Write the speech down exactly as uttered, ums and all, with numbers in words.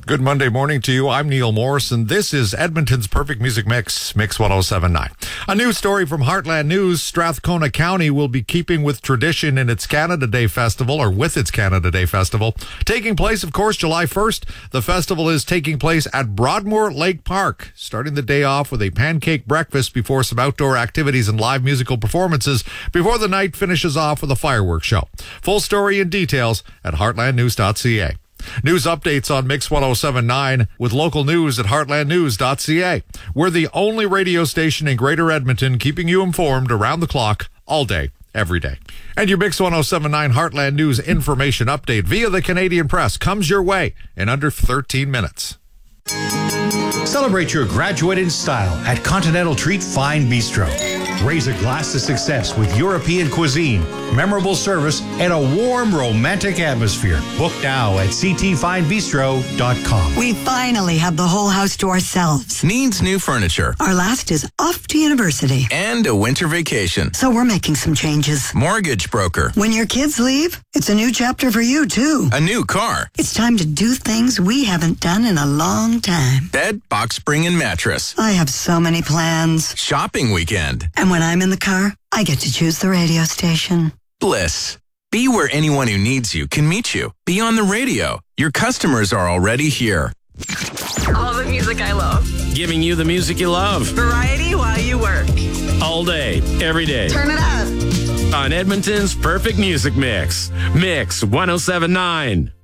Good Monday morning to you. I'm Neil Morris, and this is Edmonton's Perfect Music Mix, Mix one oh seven point nine. A new story from Heartland News. Strathcona County will be keeping with tradition in its Canada Day Festival, or with its Canada Day Festival. Taking place, of course, July first. The festival is taking place at Broadmoor Lake Park, starting the day off with a pancake breakfast before some outdoor activities and live musical performances before the night finishes off with a fireworks show. Full story and details at heartland news dot c a. News updates on Mix one oh seven point nine with local news at heartland news dot c a. We're the only radio station in Greater Edmonton keeping you informed around the clock, all day, every day. And your Mix one oh seven point nine Heartland News information update via the Canadian Press comes your way in under thirteen minutes. Celebrate your graduate in style at Continental Treat Fine Bistro. Raise a glass to success with European cuisine, memorable service, and a warm, romantic atmosphere. Book now at c t fine bistro dot com. We finally have the whole house to ourselves. Needs new furniture. Our last is off to university. And a winter vacation. So we're making some changes. Mortgage broker. When your kids leave, it's a new chapter for you, too. A new car. It's time to do things we haven't done in a long time. Bed, box spring, and mattress. I have so many plans. Shopping weekend. And when I'm in the car, I get to choose the radio station. Bliss. Be where anyone who needs you can meet you. Be on the radio. Your customers are already here. All the music I love. Giving you the music you love. Variety while you work. All day, every day. Turn it up. On Edmonton's Perfect Music Mix. Mix one oh seven point nine.